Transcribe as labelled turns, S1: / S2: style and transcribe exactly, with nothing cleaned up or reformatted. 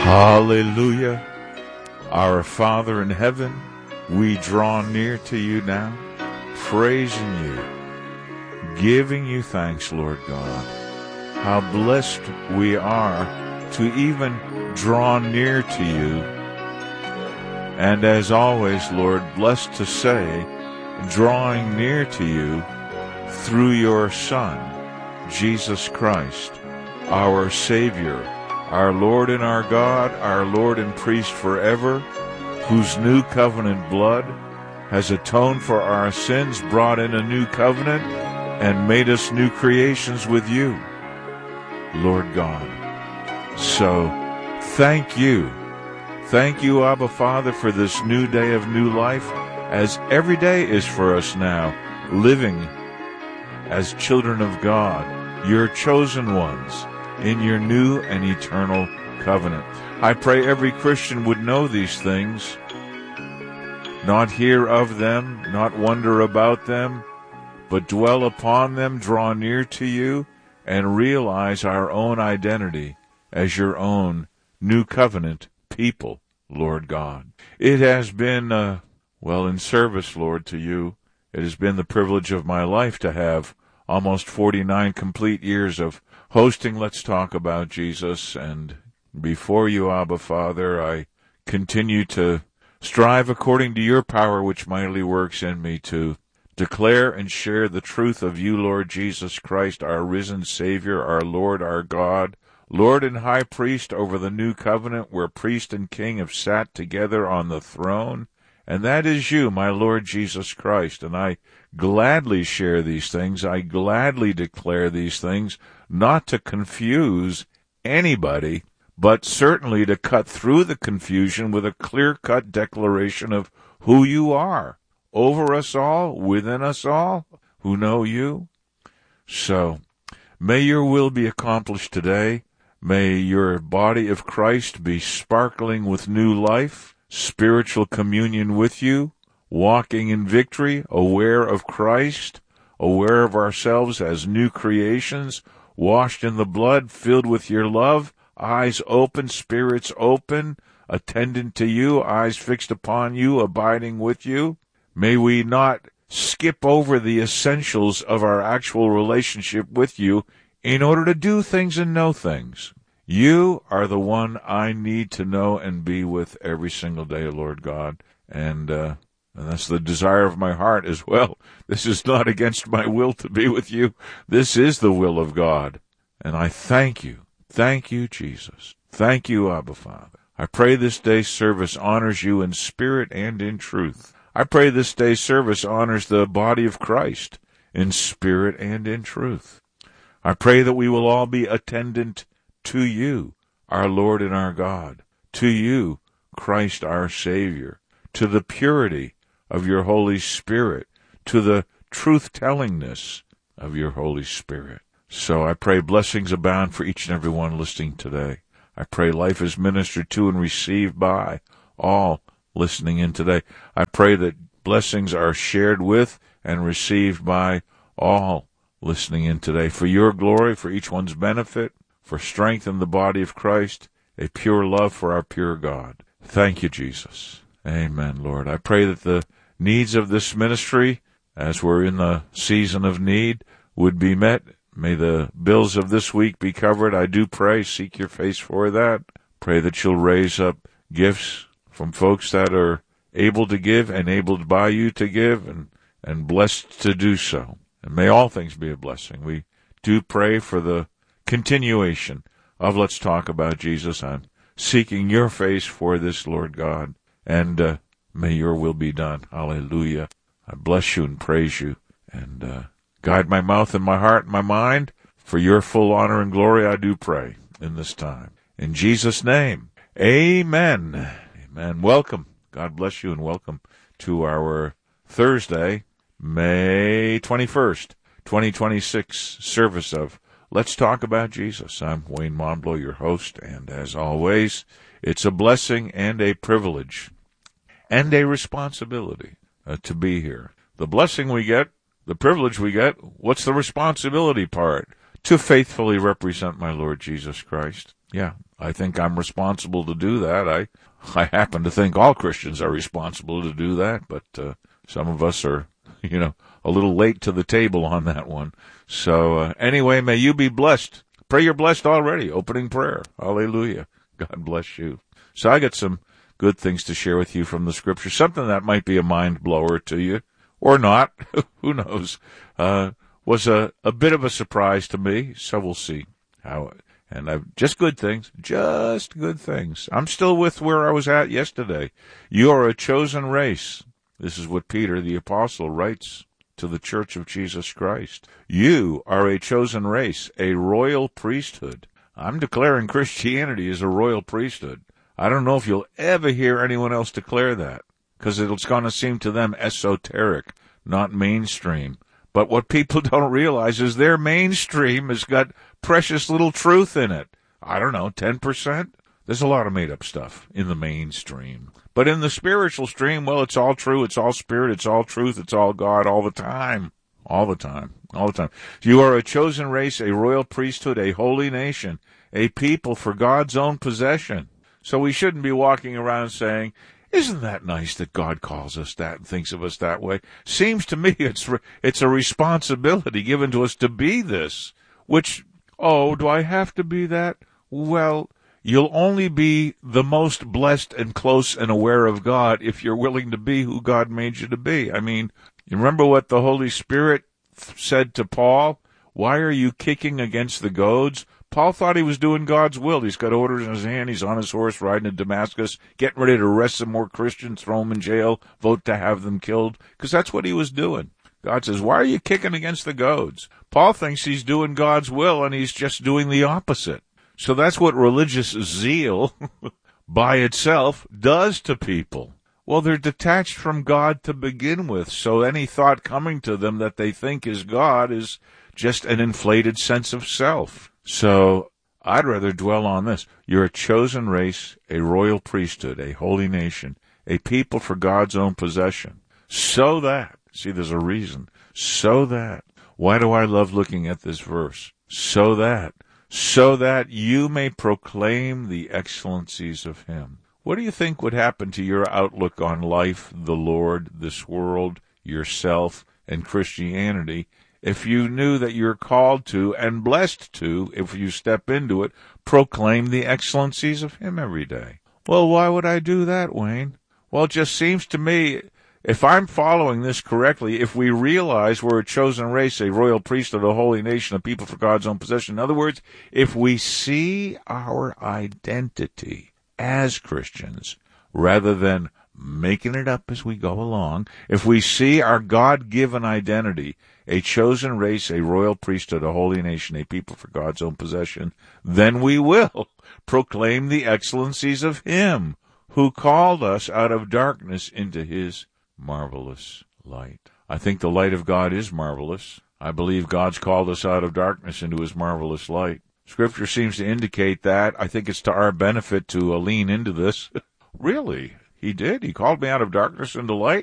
S1: Hallelujah. Our Father in heaven, we draw near to you now, praising you, giving you thanks, Lord God. How blessed we are to even draw near to you. And as always, Lord, blessed to say, drawing near to you through your Son, Jesus Christ, our Savior, our Lord and our God, our Lord and priest forever, whose new covenant blood has atoned for our sins, brought in a new covenant, and made us new creations with you, Lord God. So, thank you. Thank you, Abba Father, for this new day of new life, as every day is for us now, living as children of God, your chosen ones, in your new and eternal covenant. I pray every Christian would know these things, not hear of them, not wonder about them, but dwell upon them, draw near to you, and realize our own identity as your own new covenant people, Lord God. It has been, uh, well, in service, Lord, to you, it has been the privilege of my life to have almost forty-nine complete years of hosting Let's Talk About Jesus, and before you, Abba Father, I continue to strive according to your power which mightily works in me to declare and share the truth of you, Lord Jesus Christ, our risen Savior, our Lord, our God, Lord and High Priest over the new covenant where priest and king have sat together on the throne, and that is you, my Lord Jesus Christ, and I gladly share these things, I gladly declare these things, not to confuse anybody, but certainly to cut through the confusion with a clear-cut declaration of who you are, over us all, within us all, who know you. So, may your will be accomplished today. May your body of Christ be sparkling with new life, spiritual communion with you, walking in victory, aware of Christ, aware of ourselves as new creations, washed in the blood, filled with your love, eyes open, spirits open, attendant to you, eyes fixed upon you, abiding with you. May we not skip over the essentials of our actual relationship with you in order to do things and know things. You are the one I need to know and be with every single day, Lord God. And, uh, and that's the desire of my heart as well. This is not against my will to be with you. This is the will of God. And I thank you. Thank you, Jesus. Thank you, Abba Father. I pray this day's service honors you in spirit and in truth. I pray this day's service honors the body of Christ in spirit and in truth. I pray that we will all be attendant to you, our Lord and our God, to you, Christ our Savior, to the purity of your Holy Spirit, to the truth-tellingness of your Holy Spirit. So I pray blessings abound for each and every one listening today. I pray life is ministered to and received by all listening in today. I pray that blessings are shared with and received by all listening in today. For your glory, for each one's benefit, for strength in the body of Christ, a pure love for our pure God. Thank you, Jesus. Amen, Lord. I pray that the needs of this ministry, as we're in the season of need, would be met. May the bills of this week be covered. I do pray, seek your face for that. Pray that you'll raise up gifts from folks that are able to give, enabled by you to give, and, and blessed to do so. And may all things be a blessing. We do pray for the continuation of Let's Talk About Jesus. I'm seeking your face for this, Lord God, and uh, may your will be done. Hallelujah. I bless you and praise you, and uh, guide my mouth and my heart and my mind. For your full honor and glory I do pray in this time. In Jesus' name, amen. Amen. Welcome. God bless you and welcome to our Thursday, May twenty-first, twenty twenty-six service of Let's Talk About Jesus. I'm Wayne Monblow, your host, and as always, it's a blessing and a privilege and a responsibility uh, to be here. The blessing we get, the privilege we get, what's the responsibility part? To faithfully represent my Lord Jesus Christ. Yeah, I think I'm responsible to do that. I I happen to think all Christians are responsible to do that, but uh, some of us are, you know, a little late to the table on that one. So uh, anyway, may you be blessed. Pray you're blessed already. Opening prayer. Hallelujah. God bless you. So I got some good things to share with you from the Scripture, something that might be a mind blower to you, or not. Who knows? Uh, was a, a bit of a surprise to me, so we'll see how. And I've just good things, just good things. I'm still with where I was at yesterday. You are a chosen race. This is what Peter the Apostle writes to the Church of Jesus Christ. You are a chosen race, a royal priesthood. I'm declaring Christianity is a royal priesthood. I don't know if you'll ever hear anyone else declare that, because it's going to seem to them esoteric, not mainstream. But what people don't realize is their mainstream has got precious little truth in it. I don't know, ten percent? There's a lot of made-up stuff in the mainstream. But in the spiritual stream, well, it's all true, it's all spirit, it's all truth, it's all God all the time. All the time. All the time. You are a chosen race, a royal priesthood, a holy nation, a people for God's own possession. So we shouldn't be walking around saying, isn't that nice that God calls us that and thinks of us that way? Seems to me it's re- it's a responsibility given to us to be this, which, oh, do I have to be that? Well, you'll only be the most blessed and close and aware of God if you're willing to be who God made you to be. I mean, you remember what the Holy Spirit said to Paul? Why are you kicking against the goads? Paul thought he was doing God's will. He's got orders in his hand. He's on his horse riding to Damascus, getting ready to arrest some more Christians, throw them in jail, vote to have them killed, because that's what he was doing. God says, why are you kicking against the goads? Paul thinks he's doing God's will, and he's just doing the opposite. So that's what religious zeal by itself does to people. Well, they're detached from God to begin with, so any thought coming to them that they think is God is just an inflated sense of self. So I'd rather dwell on this. You're a chosen race, a royal priesthood, a holy nation, a people for God's own possession. So that, see, there's a reason. So that, why do I love looking at this verse? So that, so that you may proclaim the excellencies of Him. What do you think would happen to your outlook on life, the Lord, this world, yourself, and Christianity if you knew that you're called to and blessed to, if you step into it, proclaim the excellencies of Him every day? Well, why would I do that, Wayne? Well, it just seems to me, if I'm following this correctly, if we realize we're a chosen race, a royal priesthood, a holy nation, a people for God's own possession, in other words, if we see our identity as Christians, rather than making it up as we go along, if we see our God-given identity, a chosen race, a royal priesthood, a holy nation, a people for God's own possession, then we will proclaim the excellencies of Him who called us out of darkness into His marvelous light. I think the light of God is marvelous. I believe God's called us out of darkness into His marvelous light. Scripture seems to indicate that. I think it's to our benefit to uh, lean into this. Really? He did? He called me out of darkness into light?